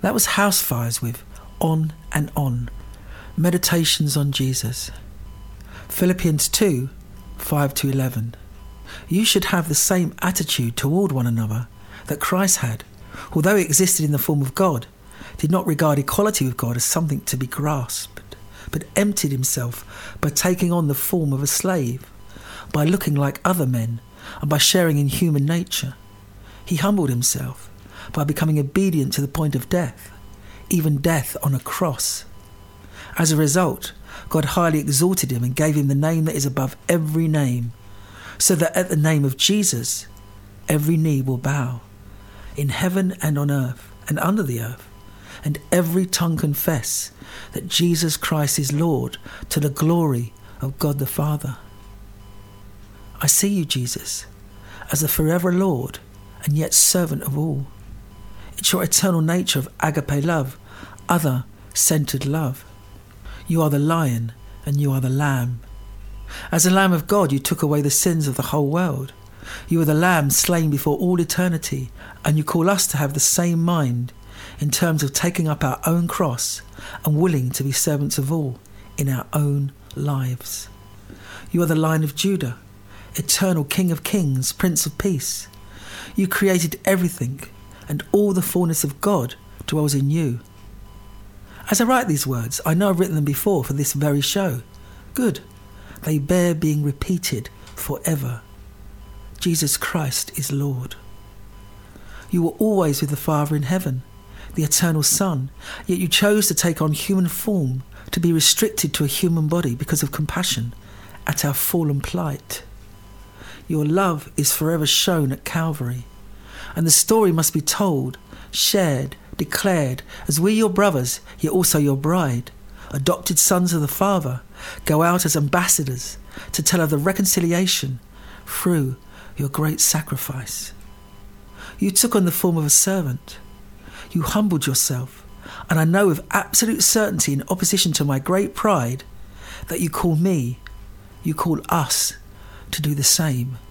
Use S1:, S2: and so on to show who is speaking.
S1: That was House Fires with On and On, Meditations on Jesus. Philippians 2, 5-11. You should have the same attitude toward one another that Christ had, although he existed in the form of God, did not regard equality with God as something to be grasped, but emptied himself by taking on the form of a slave, by looking like other men, and by sharing in human nature. He humbled himself by becoming obedient to the point of death, even death on a cross. As a result, God highly exalted him and gave him the name that is above every name, so that at the name of Jesus, every knee will bow, in heaven and on earth and under the earth, and every tongue confess that Jesus Christ is Lord, to the glory of God the Father. I see you, Jesus, as the forever Lord and yet servant of all. It's your eternal nature of agape love, other-centered love. You are the lion and you are the lamb. As the Lamb of God, you took away the sins of the whole world. You are the Lamb slain before all eternity, and you call us to have the same mind in terms of taking up our own cross and willing to be servants of all in our own lives. You are the Lion of Judah, eternal King of Kings, Prince of Peace. You created everything, and all the fullness of God dwells in you. As I write these words, I know I've written them before for this very show. Good. They bear being repeated forever. Jesus Christ is Lord. You were always with the Father in heaven, the eternal Son, yet you chose to take on human form, to be restricted to a human body because of compassion at our fallen plight. Your love is forever shown at Calvary, and the story must be told, shared, declared, as we, your brothers, yet also your bride, adopted sons of the Father, go out as ambassadors to tell of the reconciliation through your great sacrifice. You took on the form of a servant. You humbled yourself, and I know with absolute certainty, in opposition to my great pride, that you call us to do the same.